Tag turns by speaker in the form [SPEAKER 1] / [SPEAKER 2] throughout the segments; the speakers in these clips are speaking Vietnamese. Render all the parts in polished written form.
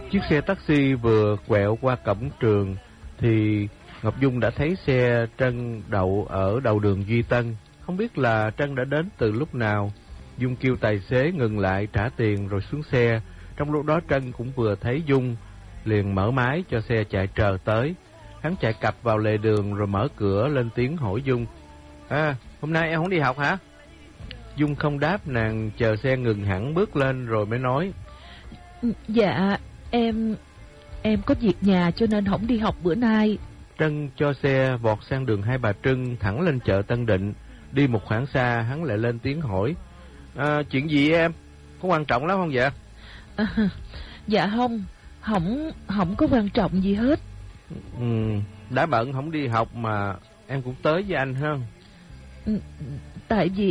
[SPEAKER 1] Chiếc xe taxi vừa quẹo qua cổng trường thì Ngọc Dung đã thấy xe Trân đậu ở đầu đường Duy Tân. Không biết là Trân đã đến từ lúc nào. Dung kêu tài xế ngừng lại trả tiền rồi xuống xe. Trong lúc đó Trân cũng vừa thấy Dung, liền mở máy cho xe chạy trờ tới. Hắn chạy cặp vào lề đường rồi mở cửa lên tiếng hỏi Dung: Hôm nay em không đi học hả? Dung không đáp, nàng chờ xe ngừng hẳn bước lên rồi mới nói:
[SPEAKER 2] Dạ, em có việc nhà cho nên không đi học bữa nay.
[SPEAKER 1] Trân cho xe vọt sang đường Hai Bà Trưng thẳng lên chợ Tân Định. Đi một khoảng xa hắn lại lên tiếng hỏi: Chuyện gì em? Có quan trọng lắm không vậy?
[SPEAKER 2] Dạ không có quan trọng gì hết.
[SPEAKER 1] Đã bận không đi học mà em cũng tới với anh ha.
[SPEAKER 2] Tại vì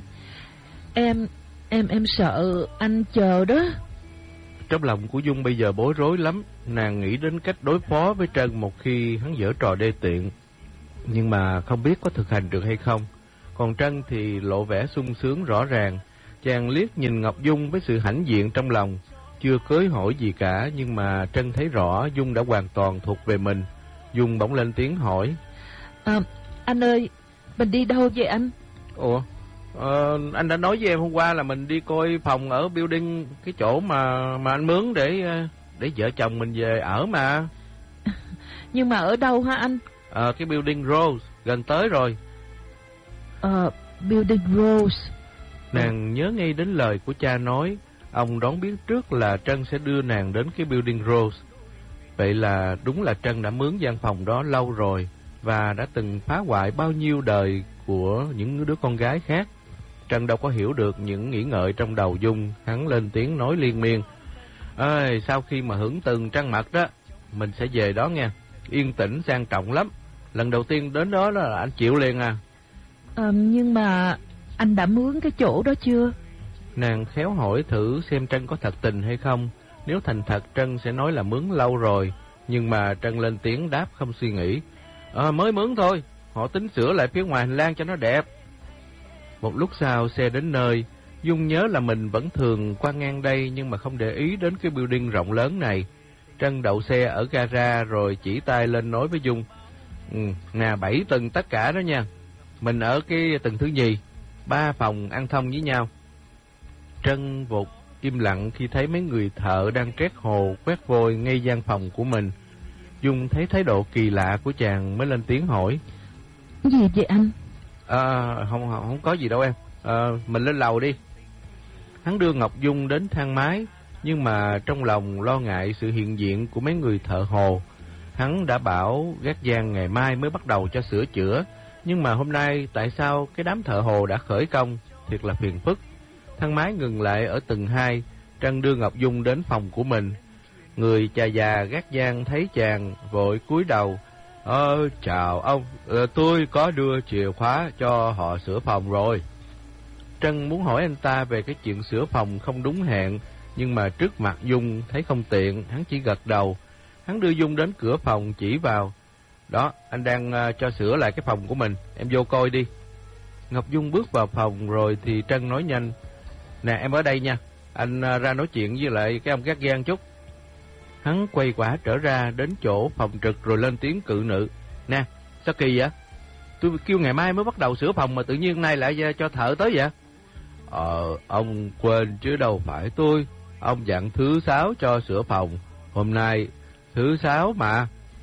[SPEAKER 2] em sợ anh chờ đó.
[SPEAKER 1] Trong lòng của Dung bây giờ bối rối lắm. Nàng nghĩ đến cách đối phó với Trân một khi hắn giở trò đê tiện, nhưng mà không biết có thực hành được hay không. Còn Trân thì lộ vẻ sung sướng rõ ràng. Chàng liếc nhìn Ngọc Dung với sự hãnh diện trong lòng. Chưa cưới hỏi gì cả, nhưng mà Trân thấy rõ Dung đã hoàn toàn thuộc về mình. Dung bỗng lên tiếng hỏi:
[SPEAKER 2] Anh ơi, mình đi đâu vậy anh?
[SPEAKER 1] Ủa, anh đã nói với em hôm qua là mình đi coi phòng ở building, cái chỗ mà anh mướn để vợ chồng mình về ở mà.
[SPEAKER 2] Nhưng mà ở đâu hả anh?
[SPEAKER 1] Cái building Rose, gần tới rồi.
[SPEAKER 2] Building Rose.
[SPEAKER 1] Nàng nhớ ngay đến lời của cha nói. Ông đoán biết trước là Trân sẽ đưa nàng đến cái building Rose. Vậy là đúng là Trân đã mướn gian phòng đó lâu rồi và đã từng phá hoại bao nhiêu đời của những đứa con gái khác. Trân đâu có hiểu được những nghĩ ngợi trong đầu Dung. Hắn lên tiếng nói liên miên: Sau khi mà hưởng từng trăng mật đó, mình sẽ về đó nha. Yên tĩnh sang trọng lắm. Lần đầu tiên đến đó là anh chịu liền à.
[SPEAKER 2] Nhưng mà anh đã mướn cái chỗ đó chưa?
[SPEAKER 1] Nàng khéo hỏi thử xem Trân có thật tình hay không. Nếu thành thật, Trân sẽ nói là mướn lâu rồi. Nhưng mà Trân lên tiếng đáp không suy nghĩ: Mới mướn thôi. Họ tính sửa lại phía ngoài hành lang cho nó đẹp. Một lúc sau xe đến nơi. Dung nhớ là mình vẫn thường qua ngang đây, nhưng mà không để ý đến cái building rộng lớn này. Trân đậu xe ở gara rồi chỉ tay lên nói với Dung: Nè, 7 tầng tất cả đó nha. Mình ở cái tầng thứ nhì, 3 phòng ăn thông với nhau. Trân vụt im lặng khi thấy mấy người thợ đang trét hồ quét vôi ngay gian phòng của mình. Dung thấy thái độ kỳ lạ của chàng mới lên tiếng hỏi:
[SPEAKER 2] Gì vậy anh?
[SPEAKER 1] Không có gì đâu em. Mình lên lầu đi. Hắn đưa Ngọc Dung đến thang máy, nhưng mà trong lòng lo ngại sự hiện diện của mấy người thợ hồ. Hắn đã bảo gác gian ngày mai mới bắt đầu cho sửa chữa, nhưng mà hôm nay tại sao cái đám thợ hồ đã khởi công? Thiệt là phiền phức. Thang máy ngừng lại ở tầng 2. Trân đưa Ngọc Dung đến phòng của mình. Người cha già gác gian thấy chàng vội cúi đầu: Chào ông, tôi có đưa chìa khóa cho họ sửa phòng rồi. Trân muốn hỏi anh ta về cái chuyện sửa phòng không đúng hẹn, nhưng mà trước mặt Dung thấy không tiện, hắn chỉ gật đầu. Hắn đưa Dung đến cửa phòng chỉ vào: Đó, anh đang cho sửa lại cái phòng của mình, em vô coi đi. Ngọc Dung bước vào phòng rồi thì Trân nói nhanh: Nè, em ở đây nha, anh ra nói chuyện với lại cái ông gác gian chút. Hắn quay quả trở ra đến chỗ phòng trực rồi lên tiếng cự nữ: Nè, sao kỳ vậy? Tôi kêu ngày mai mới bắt đầu sửa phòng mà tự nhiên nay lại cho thợ tới vậy? Ông quên chứ đâu phải tôi. Ông dặn thứ 6 cho sửa phòng. Hôm nay thứ 6 mà.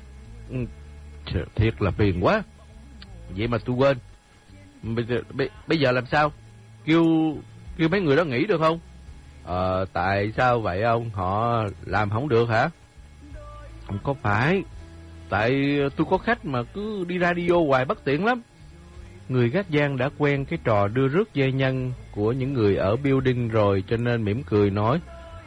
[SPEAKER 1] Thiệt là phiền quá. Vậy mà tôi quên. Bây giờ làm sao? Kêu mấy người đó nghỉ được không? Tại sao vậy ông? Họ làm không được hả? Không có phải. Tại tôi có khách mà cứ đi radio hoài bất tiện lắm. Người gác gian đã quen cái trò đưa rước dây nhân của những người ở building rồi, cho nên mỉm cười nói: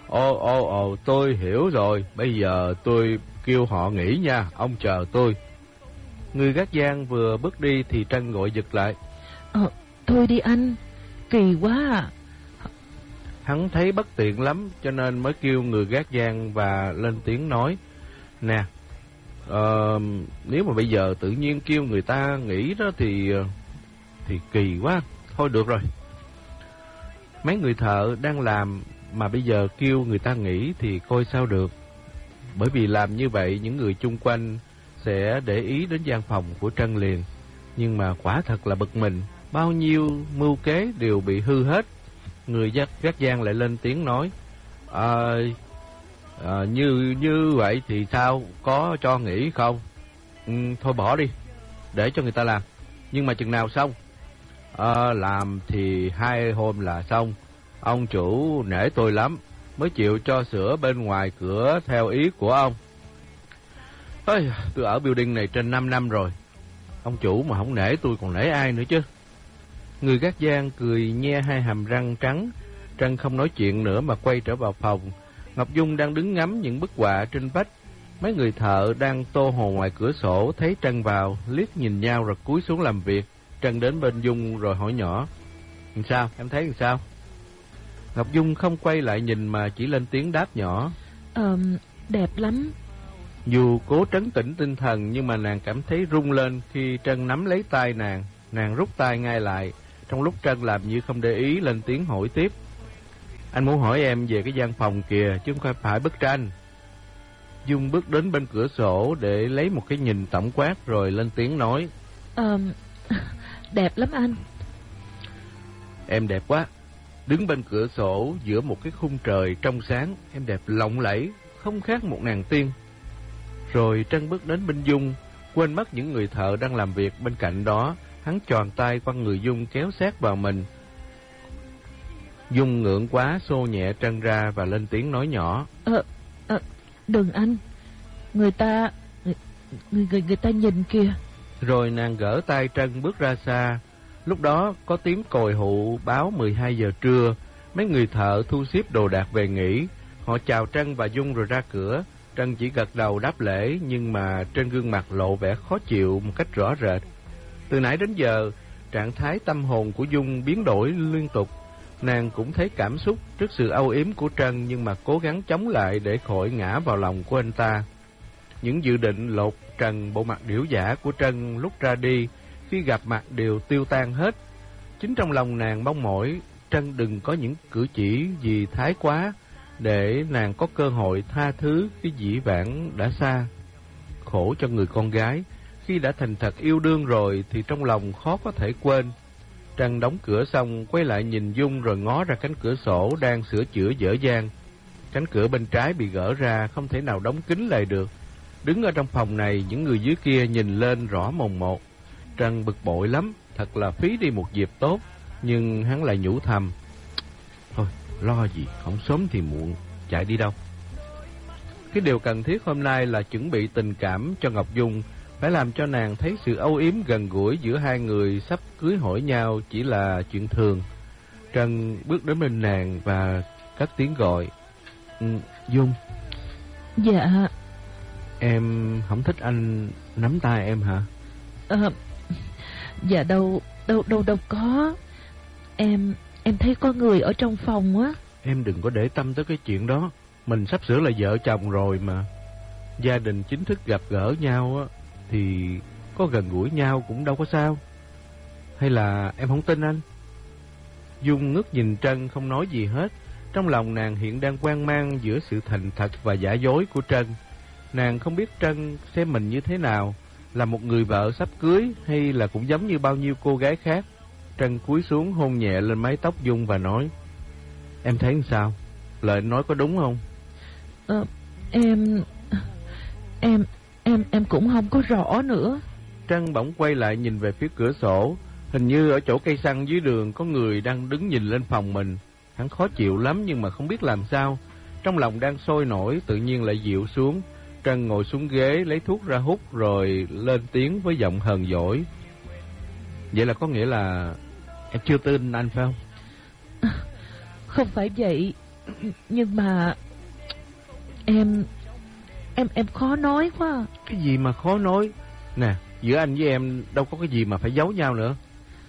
[SPEAKER 1] tôi hiểu rồi. Bây giờ tôi kêu họ nghỉ nha, ông chờ tôi. Người gác gian vừa bước đi thì Trân gọi giật lại:
[SPEAKER 2] Thôi đi anh, kỳ quá à.
[SPEAKER 1] Hắn thấy bất tiện lắm cho nên mới kêu người gác gian và lên tiếng nói: Nè, nếu mà bây giờ tự nhiên kêu người ta nghỉ đó thì kỳ quá. Thôi được rồi. Mấy người thợ đang làm mà bây giờ kêu người ta nghỉ thì coi sao được. Bởi vì làm như vậy những người chung quanh sẽ để ý đến gian phòng của Trân liền. Nhưng mà quả thật là bực mình, bao nhiêu mưu kế đều bị hư hết. Người gác giang lại lên tiếng nói: như vậy thì sao, có cho nghỉ không? Thôi bỏ đi, để cho người ta làm. Nhưng mà chừng nào xong? Làm thì 2 hôm là xong. Ông chủ nể tôi lắm, mới chịu cho sửa bên ngoài cửa theo ý của ông. Tôi ở building này trên 5 năm rồi. Ông chủ mà không nể tôi còn nể ai nữa chứ? Người gác giang cười nhe hai hàm răng trắng. Trân không nói chuyện nữa mà quay trở vào phòng. Ngọc Dung đang đứng ngắm những bức họa trên vách. Mấy người thợ đang tô hồ ngoài cửa sổ thấy Trân vào, liếc nhìn nhau rồi cúi xuống làm việc. Trân đến bên Dung rồi hỏi nhỏ: Sao? Em thấy làm sao? Ngọc Dung không quay lại nhìn mà chỉ lên tiếng đáp nhỏ:
[SPEAKER 2] Đẹp lắm.
[SPEAKER 1] Dù cố trấn tĩnh tinh thần nhưng mà nàng cảm thấy rung lên khi Trân nắm lấy tay nàng. Nàng rút tay ngay lại. Trong lúc Trân làm như không để ý, lên tiếng hỏi tiếp: Anh muốn hỏi em về cái gian phòng kìa, chứ không phải bức tranh. Dung bước đến bên cửa sổ để lấy một cái nhìn tổng quát rồi lên tiếng nói:
[SPEAKER 2] Đẹp lắm anh.
[SPEAKER 1] Em đẹp quá. Đứng bên cửa sổ giữa một cái khung trời trong sáng, em đẹp lộng lẫy, không khác một nàng tiên. Rồi Trân bước đến bên Dung, quên mất những người thợ đang làm việc bên cạnh đó. Hắn tròn tay qua người Dung kéo sát vào mình. Dung ngượng quá xô nhẹ Trân ra và lên tiếng nói nhỏ:
[SPEAKER 2] Đừng anh, người ta nhìn kìa.
[SPEAKER 1] Rồi nàng gỡ tay Trân bước ra xa. Lúc đó có tiếng còi hụ báo 12 giờ trưa. Mấy người thợ thu xếp đồ đạc về nghỉ. Họ chào Trân và Dung rồi ra cửa. Trân chỉ gật đầu đáp lễ, nhưng mà trên gương mặt lộ vẻ khó chịu một cách rõ rệt. Từ nãy đến giờ, trạng thái tâm hồn của Dung biến đổi liên tục. Nàng cũng thấy cảm xúc trước sự âu yếm của Trân, nhưng mà cố gắng chống lại để khỏi ngã vào lòng của anh ta. Những dự định lột trần bộ mặt điểu giả của Trân lúc ra đi, khi gặp mặt đều tiêu tan hết. Chính trong lòng nàng mong mỏi Trân đừng có những cử chỉ gì thái quá, để nàng có cơ hội tha thứ cái dĩ vãng đã xa. Khổ cho người con gái, khi đã thành thật yêu đương rồi thì trong lòng khó có thể quên. Trân đóng cửa xong quay lại nhìn Dung rồi ngó ra cánh cửa sổ đang sửa chữa dở dang. Cánh cửa bên trái bị gỡ ra, không thể nào đóng kín lại được. Đứng ở trong phòng này, những người dưới kia nhìn lên rõ mồn một. Trân bực bội lắm, thật là phí đi một dịp tốt. Nhưng hắn lại nhủ thầm: Thôi, lo gì, không sớm thì muộn, chạy đi đâu. Cái điều cần thiết hôm nay là chuẩn bị tình cảm cho Ngọc Dung, phải làm cho nàng thấy sự âu yếm gần gũi giữa hai người sắp cưới hỏi nhau chỉ là chuyện thường. Trân bước đến bên nàng và cất tiếng gọi: Dung.
[SPEAKER 2] Dạ.
[SPEAKER 1] Em không thích anh nắm tay em hả?
[SPEAKER 2] Dạ đâu có. Em thấy có người ở trong phòng á.
[SPEAKER 1] Em đừng có để tâm tới cái chuyện đó. Mình sắp sửa là vợ chồng rồi mà. Gia đình chính thức gặp gỡ nhau á thì có gần gũi nhau cũng đâu có sao. Hay là em không tin anh? Dung ngước nhìn Trân không nói gì hết. Trong lòng nàng hiện đang hoang mang giữa sự thành thật và giả dối của Trân. Nàng không biết Trân xem mình như thế nào, là một người vợ sắp cưới hay là cũng giống như bao nhiêu cô gái khác. Trân cúi xuống hôn nhẹ lên mái tóc Dung và nói: Em thấy sao? Lời nói có đúng không?
[SPEAKER 2] Em cũng không có rõ nữa.
[SPEAKER 1] Trân bỗng quay lại nhìn về phía cửa sổ. Hình như ở chỗ cây xăng dưới đường có người đang đứng nhìn lên phòng mình. Hắn khó chịu lắm nhưng mà không biết làm sao. Trong lòng đang sôi nổi tự nhiên lại dịu xuống. Trân ngồi xuống ghế lấy thuốc ra hút rồi lên tiếng với giọng hờn dỗi: Vậy là có nghĩa là em chưa tin anh phải không?
[SPEAKER 2] Không phải vậy, nhưng mà em khó nói quá.
[SPEAKER 1] Cái gì mà khó nói? Nè, giữa anh với em đâu có cái gì mà phải giấu nhau nữa.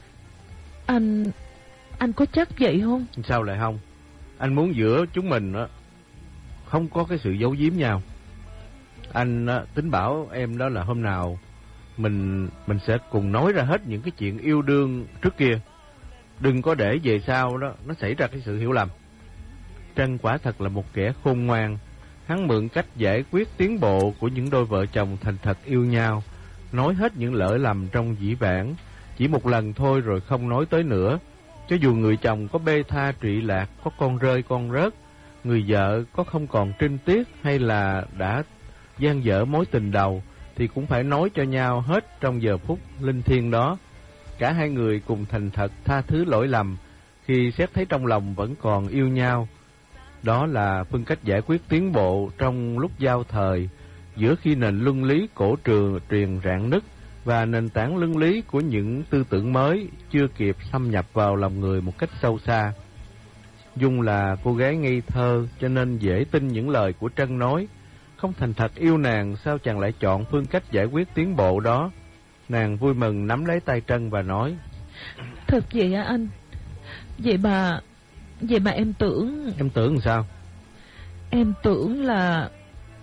[SPEAKER 2] Anh có chắc vậy không?
[SPEAKER 1] Sao lại không? Anh muốn giữa chúng mình á không có cái sự giấu giếm nhau. Anh tính bảo em đó là hôm nào mình sẽ cùng nói ra hết những cái chuyện yêu đương trước kia. Đừng có để về sau đó nó xảy ra cái sự hiểu lầm. Trân quả thật là một kẻ khôn ngoan. Hắn mượn cách giải quyết tiến bộ của những đôi vợ chồng thành thật yêu nhau, nói hết những lỗi lầm trong dĩ vãng, chỉ một lần thôi rồi không nói tới nữa. Cho dù người chồng có bê tha trụy lạc, có con rơi con rớt, người vợ có không còn trinh tiết hay là đã gian dở mối tình đầu, thì cũng phải nói cho nhau hết trong giờ phút linh thiêng đó. Cả hai người cùng thành thật tha thứ lỗi lầm khi xét thấy trong lòng vẫn còn yêu nhau. Đó là phương cách giải quyết tiến bộ trong lúc giao thời, giữa khi nền luân lý cổ truyền rạn nứt và nền tảng luân lý của những tư tưởng mới chưa kịp xâm nhập vào lòng người một cách sâu xa. Dung là cô gái ngây thơ cho nên dễ tin những lời của Trân nói. Không thành thật yêu nàng, sao chàng lại chọn phương cách giải quyết tiến bộ đó? Nàng vui mừng nắm lấy tay Trân và nói:
[SPEAKER 2] Thật vậy hả anh? Vậy mà em tưởng...
[SPEAKER 1] Em tưởng làm sao?
[SPEAKER 2] Em tưởng là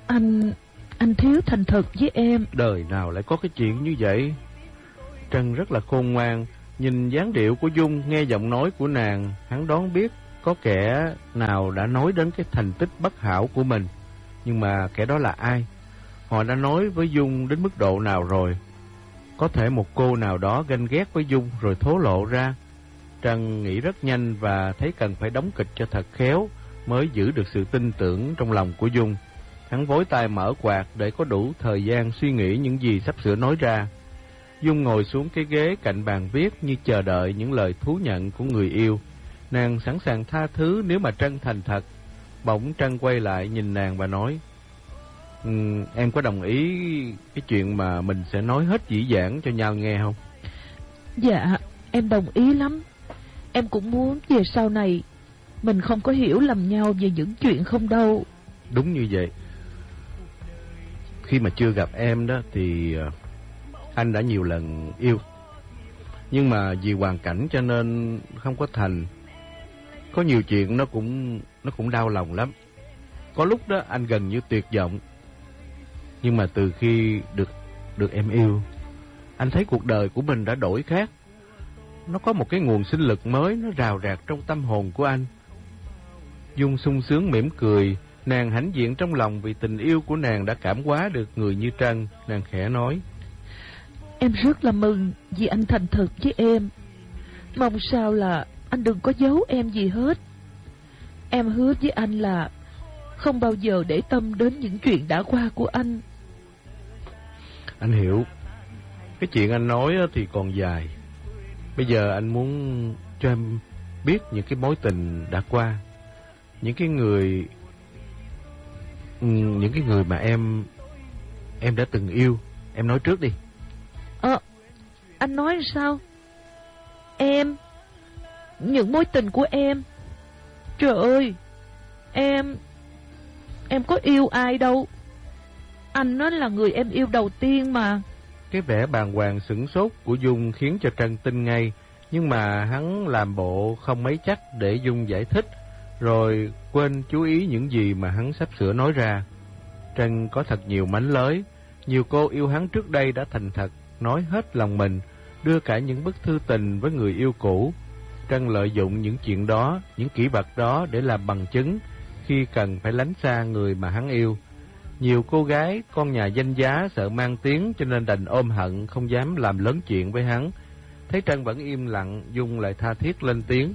[SPEAKER 2] anh thiếu thành thật với em.
[SPEAKER 1] Đời nào lại có cái chuyện như vậy? Trân rất là khôn ngoan, nhìn dáng điệu của Dung, nghe giọng nói của nàng, hắn đoán biết có kẻ nào đã nói đến cái thành tích bất hảo của mình. Nhưng mà kẻ đó là ai? Họ đã nói với Dung đến mức độ nào rồi? Có thể một cô nào đó ganh ghét với Dung rồi thố lộ ra. Trân nghĩ rất nhanh và thấy cần phải đóng kịch cho thật khéo mới giữ được sự tin tưởng trong lòng của Dung. Hắn vối tay mở quạt để có đủ thời gian suy nghĩ những gì sắp sửa nói ra. Dung ngồi xuống cái ghế cạnh bàn viết như chờ đợi những lời thú nhận của người yêu. Nàng sẵn sàng tha thứ nếu mà Trân thành thật. Bỗng Trân quay lại nhìn nàng và nói: Em có đồng ý cái chuyện mà mình sẽ nói hết dĩ dãn cho nhau nghe không?
[SPEAKER 2] Dạ, em đồng ý lắm. Em cũng muốn về sau này mình không có hiểu lầm nhau về những chuyện không đâu.
[SPEAKER 1] Đúng như vậy. Khi mà chưa gặp em đó thì anh đã nhiều lần yêu, nhưng mà vì hoàn cảnh cho nên không có thành. Có nhiều chuyện nó cũng đau lòng lắm. Có lúc đó anh gần như tuyệt vọng. Nhưng mà từ khi được em yêu, anh thấy cuộc đời của mình đã đổi khác. Nó có một cái nguồn sinh lực mới, nó rào rạt trong tâm hồn của anh. Dung sung sướng mỉm cười. Nàng hãnh diện trong lòng vì tình yêu của nàng đã cảm hóa được người như Trân. Nàng khẽ nói:
[SPEAKER 2] Em rất là mừng vì anh thành thật với em. Mong sao là anh đừng có giấu em gì hết. Em hứa với anh là không bao giờ để tâm đến những chuyện đã qua của anh.
[SPEAKER 1] Anh hiểu. Cái chuyện anh nói thì còn dài. Bây giờ anh muốn cho em biết những cái mối tình đã qua, những cái người mà em đã từng yêu. Em nói trước đi.
[SPEAKER 2] Anh nói sao? Những mối tình của em. Trời ơi, em có yêu ai đâu. Anh nó là người em yêu đầu tiên mà.
[SPEAKER 1] Cái vẻ bàng hoàng sửng sốt của Dung khiến cho Trân tin ngay. Nhưng mà hắn làm bộ không mấy chắc để Dung giải thích, rồi quên chú ý những gì mà hắn sắp sửa nói ra. Trân có thật nhiều mánh lới. Nhiều cô yêu hắn trước đây đã thành thật nói hết lòng mình, đưa cả những bức thư tình với người yêu cũ. Trân lợi dụng những chuyện đó, những kỷ vật đó để làm bằng chứng khi cần phải lánh xa người mà hắn yêu. Nhiều cô gái con nhà danh giá sợ mang tiếng cho nên đành ôm hận, không dám làm lớn chuyện với hắn. Thấy Trân vẫn im lặng, Dung lại tha thiết lên tiếng: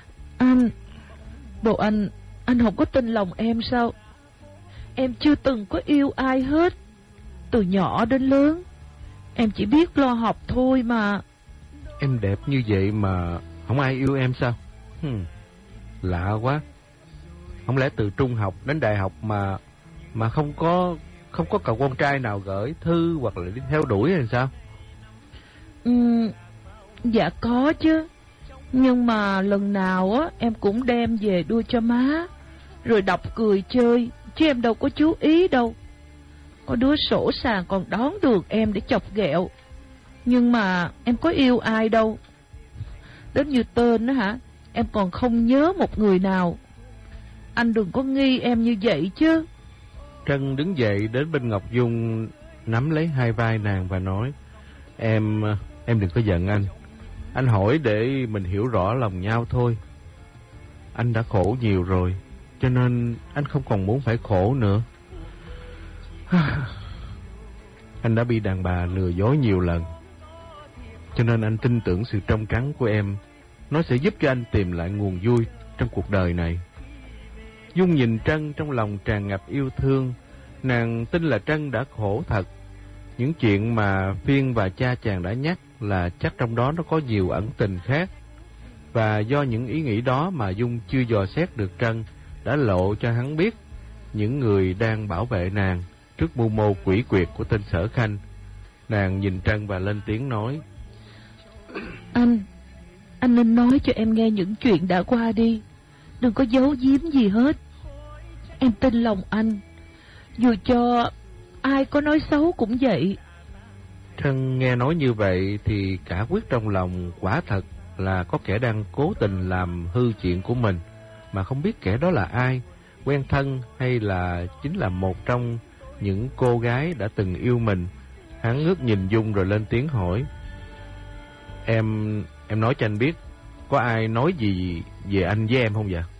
[SPEAKER 2] Anh không có tin lòng em sao? Em chưa từng có yêu ai hết. Từ nhỏ đến lớn em chỉ biết lo học thôi mà.
[SPEAKER 1] Em đẹp như vậy mà không ai yêu em sao? Lạ quá. Không lẽ từ trung học đến đại học mà không có cậu con trai nào gửi thư hoặc là đi theo đuổi hay sao?
[SPEAKER 2] Dạ có chứ. Nhưng mà lần nào á em cũng đem về đưa cho má, rồi đọc cười chơi, chứ em đâu có chú ý đâu. Có đứa sổ sàng còn đón được em để chọc ghẹo. Nhưng mà em có yêu ai đâu. Đến như tên đó hả, em còn không nhớ một người nào. Anh đừng có nghi em như vậy chứ.
[SPEAKER 1] Trân đứng dậy đến bên Ngọc Dung, nắm lấy hai vai nàng và nói: Em đừng có giận anh. Anh hỏi để mình hiểu rõ lòng nhau thôi. Anh đã khổ nhiều rồi, cho nên anh không còn muốn phải khổ nữa. Anh đã bị đàn bà lừa dối nhiều lần, cho nên anh tin tưởng sự trong trắng của em. Nó sẽ giúp cho anh tìm lại nguồn vui trong cuộc đời này. Dung nhìn Trân trong lòng tràn ngập yêu thương. Nàng tin là Trân đã khổ thật. Những chuyện mà Phiên và cha chàng đã nhắc là chắc trong đó nó có nhiều ẩn tình khác. Và do những ý nghĩ đó mà Dung chưa dò xét được Trân đã lộ cho hắn biết những người đang bảo vệ nàng trước mưu mô quỷ quyệt của tên Sở Khanh. Nàng nhìn Trân và lên tiếng nói:
[SPEAKER 2] Anh nên nói cho em nghe những chuyện đã qua đi. Đừng có giấu giếm gì hết. Em tin lòng anh, dù cho ai có nói xấu cũng vậy.
[SPEAKER 1] Trân nghe nói như vậy thì cả quyết trong lòng, quả thật là có kẻ đang cố tình làm hư chuyện của mình, mà không biết kẻ đó là ai, quen thân hay là chính là một trong những cô gái đã từng yêu mình. Hắn ngước nhìn Dung rồi lên tiếng hỏi: Em nói cho anh biết, có ai nói gì về anh với em không vậy?